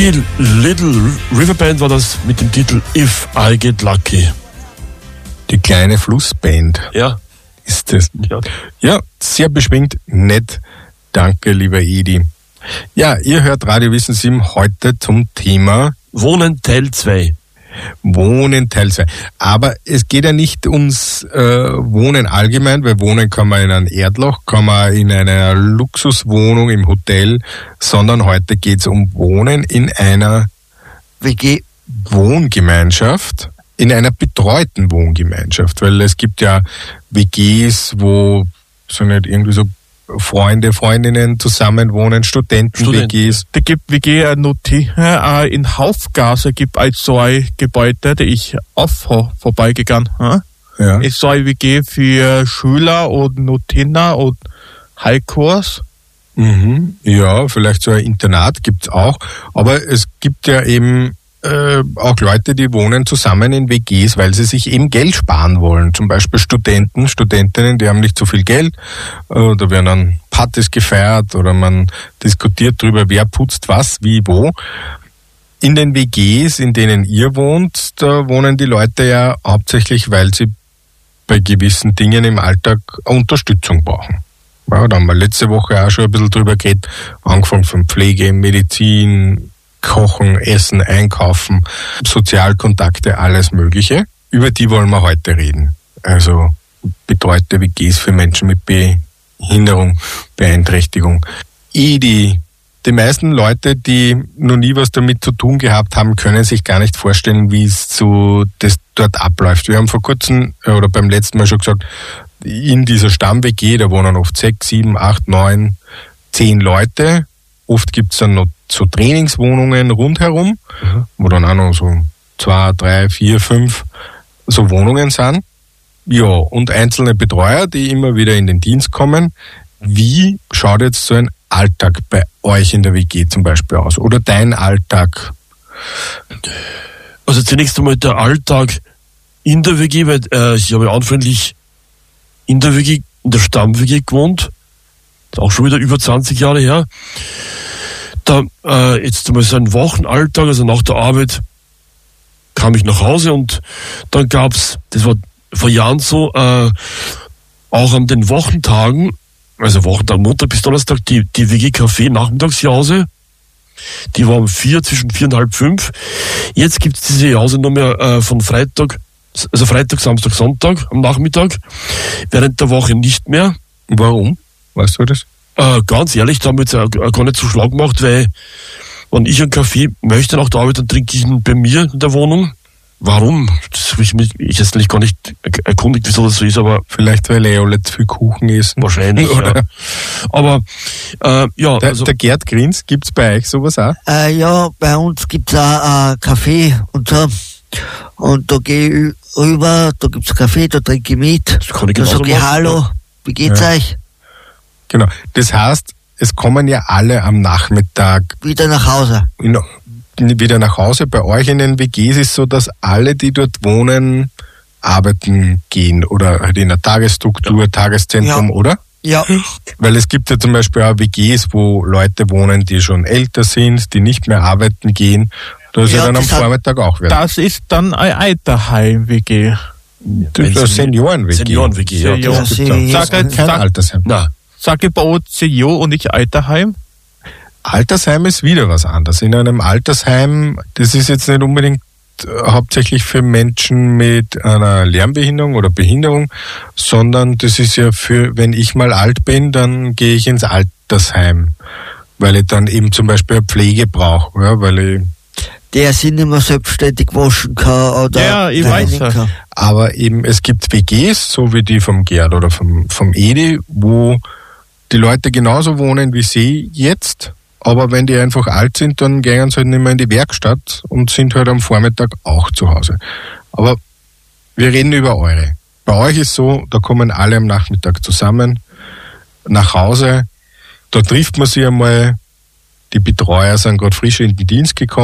Die Little River Band war das mit dem Titel If I Get Lucky. Die kleine Flussband. Ja. Ist das? Ja, sehr beschwingt, nett. Danke, lieber Edi. Ja, ihr hört Radio Wissen 7 heute zum Thema Wohnen Teil 2. Wohnen Teil 2. Aber es geht ja nicht ums Wohnen allgemein, weil wohnen kann man in einem Erdloch, kann man in einer Luxuswohnung im Hotel, sondern heute geht es um Wohnen in einer Wohngemeinschaft, in einer betreuten Wohngemeinschaft, weil es gibt ja WGs, wo so nicht irgendwie so Freunde, Freundinnen zusammenwohnen, Studenten-WGs. Det gibt WG nu in Haufgase gibt also ein Gebäude, der ich auch vorbeigegangen. Ja. Es ist ein WG für Schüler und Nutina und Heilkurs. Ja, vielleicht so ein Internat gibt's auch, aber es gibt ja eben auch Leute, die wohnen zusammen in WGs, weil sie sich eben Geld sparen wollen. Zum Beispiel Studenten, Studentinnen, die haben nicht so viel Geld. Da werden dann Partys gefeiert oder man diskutiert darüber, wer putzt was, wie, wo. In den WGs, in denen ihr wohnt, da wohnen die Leute ja hauptsächlich, weil sie bei gewissen Dingen im Alltag Unterstützung brauchen. Ja, da haben wir letzte Woche auch schon ein bisschen drüber geredet, angefangen von Pflege, Medizin, Kochen, Essen, Einkaufen, Sozialkontakte, alles Mögliche. Über die wollen wir heute reden. Also betreute WGs für Menschen mit Behinderung, Beeinträchtigung. Die meisten Leute, die noch nie was damit zu tun gehabt haben, können sich gar nicht vorstellen, wie es das dort abläuft. Wir haben vor kurzem oder beim letzten Mal schon gesagt, in dieser Stamm-WG, da wohnen oft 6, 7, 8, 9, 10 Leute. Oft gibt's dann noch so Trainingswohnungen rundherum, wo dann auch noch so 2, 3, 4, 5 so Wohnungen sind. Ja, und einzelne Betreuer, die immer wieder in den Dienst kommen. Wie schaut jetzt so ein Alltag bei euch in der WG zum Beispiel aus? Oder dein Alltag? Also zunächst einmal der Alltag in der WG, weil ich habe anfänglich in der WG, in der Stamm-WG gewohnt. Auch schon wieder über 20 Jahre her. Da jetzt einmal so ein Wochenalltag, also nach der Arbeit kam ich nach Hause und dann gab's, das war vor Jahren so, auch an den Wochentagen, also Wochentag, Montag bis Donnerstag, die WG-Café Nachmittagsjause, die war um 4, zwischen 4 und halb 5. Jetzt gibt's diese Jause nur mehr von Freitag, also Freitag, Samstag, Sonntag am Nachmittag, während der Woche nicht mehr. Warum? Weißt du das? Ganz ehrlich, da haben wir jetzt gar nicht so schlau gemacht, weil wenn ich einen Kaffee möchte nach der Arbeit, dann trinke ich ihn bei mir in der Wohnung. Warum? Das habe ich jetzt gar nicht erkundigt, wieso das so ist, aber vielleicht, weil alle zu viel Kuchen essen. Wahrscheinlich, ja. Aber, ja. Der Gerd Grins, gibt's bei euch sowas auch? Ja, bei uns gibt's auch Kaffee und so. Und da gehe ich rüber, da gibt's Kaffee, da trinke ich mit. Das kann ich da sage ich Hallo, ja. Wie geht's euch? Genau. Das heißt, es kommen ja alle am Nachmittag wieder nach Hause. Wieder nach Hause. Bei euch in den WGs ist so, dass alle, die dort wohnen, arbeiten gehen oder halt in einer Tagesstruktur, Tageszentrum, oder? Ja. Weil es gibt ja zum Beispiel auch WGs, wo Leute wohnen, die schon älter sind, die nicht mehr arbeiten gehen. Da ist ja dann am Vormittag auch wieder. Das ist dann ein Alterheim-WG. Das ist eine Senioren-WG. Senioren-WG, ja. Kein Altersheim. Nein. Sage bei uns Senior und nicht Alterheim? Altersheim ist wieder was anderes. In einem Altersheim, das ist jetzt nicht unbedingt hauptsächlich für Menschen mit einer Lernbehinderung oder Behinderung, sondern das ist ja für, wenn ich mal alt bin, dann gehe ich ins Altersheim, weil ich dann eben zum Beispiel eine Pflege brauche, ja, weil ich der sich nicht mehr selbstständig waschen kann oder ja, ich weiß kann. Aber eben, es gibt WGs, so wie die vom Gerd oder vom Edi, wo die Leute genauso wohnen wie sie jetzt, aber wenn die einfach alt sind, dann gehen sie halt nicht mehr in die Werkstatt und sind halt am Vormittag auch zu Hause. Aber wir reden über eure. Bei euch ist so, da kommen alle am Nachmittag zusammen nach Hause, da trifft man sich einmal, die Betreuer sind gerade frisch in den Dienst gekommen,